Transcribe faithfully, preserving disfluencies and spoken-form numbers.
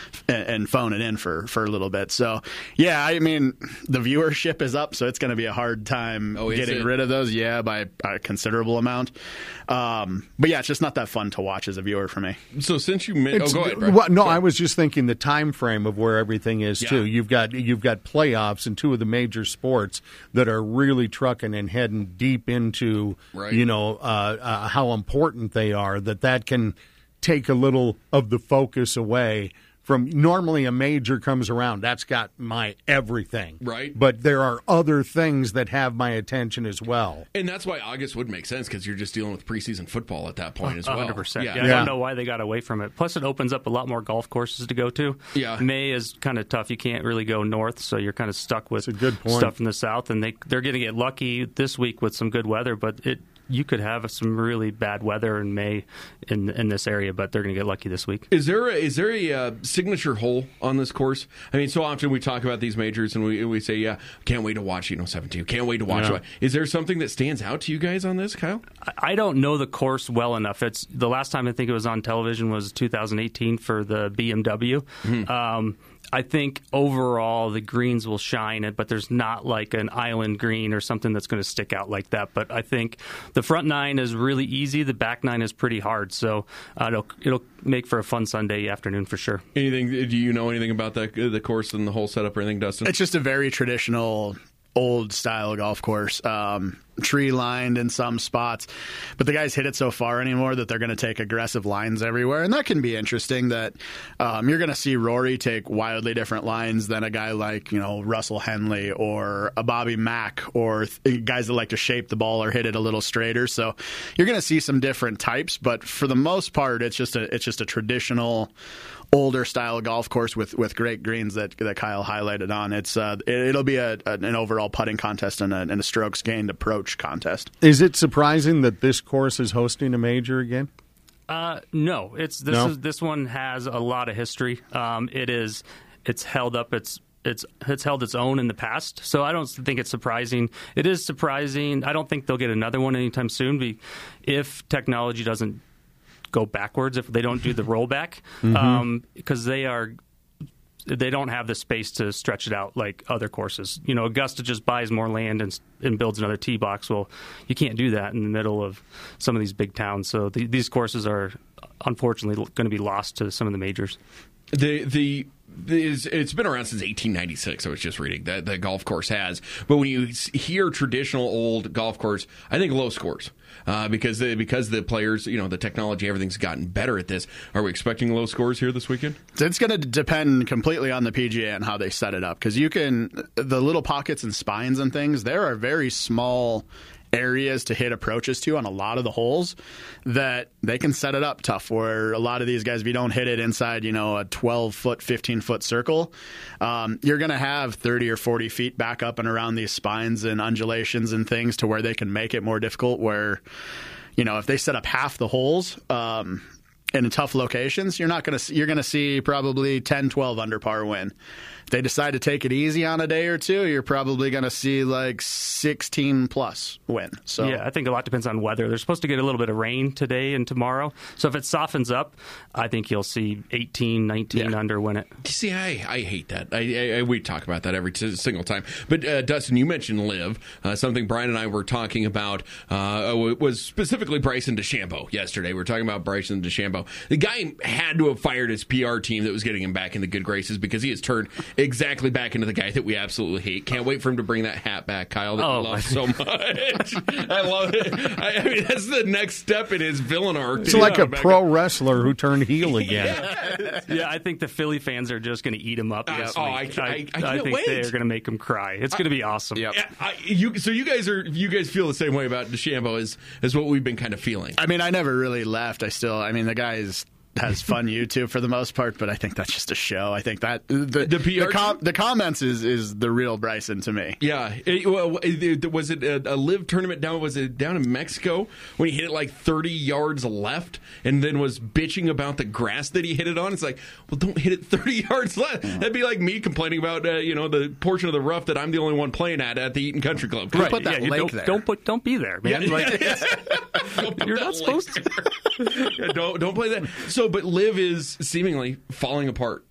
and, and phone it in for, for a little bit. So, yeah, I mean, the viewership is up, so it's going to be a hard time oh, getting it? rid of those, yeah, by a considerable amount. Um, but, yeah, it's just not that fun to watch as a viewer for me. So since you made, oh, go ahead, well, no, I was just thinking the time frame of where everything is, Yeah. too. You've got you've got playoffs in two of the major sports that are really trucking and heading deep into, Right. you know, uh, uh, how important they are, that that can take a little of the focus away from normally a major comes around. That's got my everything. Right. But there are other things that have my attention as well. And that's why August would make sense, because you're just dealing with preseason football at that point as well. one hundred percent. Yeah. Yeah, I Yeah. don't know why they got away from it. Plus, it opens up a lot more golf courses to go to. Yeah. May is kind of tough. You can't really go north, so you're kind of stuck with That's a good point. stuff in the south. And they, they're going to get lucky this week with some good weather, but it you could have some really bad weather in May in in this area, but they're going to get lucky this week. Is there a, is there a uh, signature hole on this course? I mean, so often we talk about these majors and we we say, yeah, can't wait to watch, you know, seventeen. Can't wait to watch. Yeah. it. Is there something that stands out to you guys on this, Kyle? I don't know the course well enough. It's the last time I think it was on television was two thousand eighteen for the B M W. Mm-hmm. Um, I think overall the greens will shine, but there's not like an island green or something that's going to stick out like that. But I think the front nine is really easy. The back nine is pretty hard. So uh, it'll, it'll make for a fun Sunday afternoon for sure. Anything? Do you know anything about that the course and the whole setup or anything, Dustin? It's just a very traditional old style golf course, um, tree lined in some spots, but the guys hit it so far anymore that they're going to take aggressive lines everywhere, and that can be interesting. That um, you're going to see Rory take wildly different lines than a guy like, you know, Russell Henley or a Bobby Mack, or th- guys that like to shape the ball or hit it a little straighter. So you're going to see some different types, but for the most part, it's just a it's just a traditional older style golf course with, with great greens that that Kyle highlighted on. It's uh, it, it'll be a, a, an overall putting contest and a, and a strokes gained approach contest. Is it surprising that this course is hosting a major again? Uh, no, it's this No? is this one has a lot of history. Um, it is it's held up its it's it's held its own in the past, so I don't think it's surprising. It is surprising. I don't think they'll get another one anytime soon. Be, if technology doesn't go backwards, if they don't do the rollback, Mm-hmm. um, because they are. They don't have the space to stretch it out like other courses. You know, Augusta just buys more land and, and builds another tee box. Well, you can't do that in the middle of some of these big towns. So the, these courses are unfortunately going to be lost to some of the majors. The the is it's been around since eighteen ninety-six. I was just reading that the golf course has, but when you hear traditional old golf course, I think low scores uh, because the, because the players, you know, the technology, everything's gotten better at this. Are we expecting low scores here this weekend? It's going to depend completely on the P G A and how they set it up, because you can the little pockets and spines and things. There are very small areas to hit approaches to on a lot of the holes that they can set it up tough, where a lot of these guys, if you don't hit it inside, you know, a twelve foot, fifteen foot circle, um, you're going to have thirty or forty feet back up and around these spines and undulations and things to where they can make it more difficult, where, you know, if they set up half the holes, um, in tough locations, you're not going to you're going to see probably ten, twelve under par win. If they decide to take it easy on a day or two, you're probably going to see like sixteen plus win. So yeah, I think a lot depends on weather. They're supposed to get a little bit of rain today and tomorrow. So if it softens up, I think you'll see eighteen, nineteen Yeah. under win it. See, I, I hate that. I, I, we talk about that every t- single time. But uh, Dustin, you mentioned Liv, uh, something Brian and I were talking about. Uh, was specifically Bryson DeChambeau yesterday. We were talking about Bryson DeChambeau. The guy had to have fired his P R team that was getting him back in the good graces, because he has turned exactly back into the guy that we absolutely hate. Can't wait for him to bring that hat back, Kyle, that Oh, you love so much. I love it. I, I mean, that's the next step in his villain arc. It's like Yeah, a back pro up. wrestler who turned heel again. Yeah. Yeah, I think the Philly fans are just going to eat him up Uh, this oh, week. I- I- I can't think wait. they are going to make him cry. It's going to be awesome. Yep. Yeah, I, you, so you guys are you guys feel the same way about DeChambeau as as what we've been kind of feeling. I mean, I never really left. I still, I mean, the guy is has fun YouTube for the most part, but I think that's just a show. I think that the The P R the, com- the comments is is the real Bryson to me. Yeah, it, well, it, was it a, a live tournament down? Was it down in Mexico when he hit it like thirty yards left, and then was bitching about the grass that he hit it on? It's like, well, don't hit it thirty yards left. That'd be like me complaining about uh, you know the portion of the rough that I'm the only one playing at at the Eaton Country Club. Right. Put that you lake don't, there. don't put don't be there, man. Yeah, Like, Don't put you're that not supposed link there. Yeah, don't don't play that. So, but Liv is seemingly falling apart